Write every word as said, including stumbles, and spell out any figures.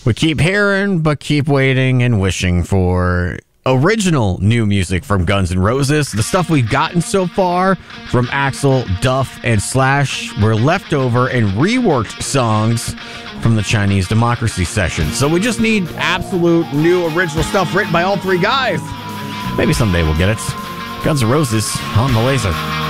We keep hearing, but keep waiting and wishing for original new music from Guns N' Roses. The stuff we've gotten so far from Axl, Duff, and Slash were leftover and reworked songs from the Chinese Democracy session. So we just need absolute new original stuff written by all three guys. Maybe someday we'll get it. Guns N' Roses on the Laser.